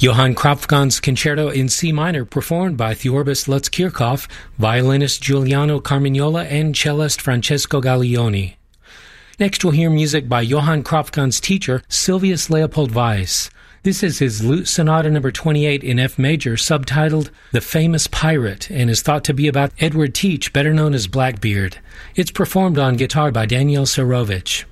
Johann Kropfgon's Concerto in C minor, performed by Theorbis Lutz Kirchhoff, violinist Giuliano Carmignola, and cellist Francesco Gaglioni. Next we'll hear music by Johann Kropfgon's teacher, Silvius Leopold Weiss. This is his Lute Sonata No. 28 in F major, subtitled The Famous Pirate, and is thought to be about Edward Teach, better known as Blackbeard. It's performed on guitar by Daniel Serovich.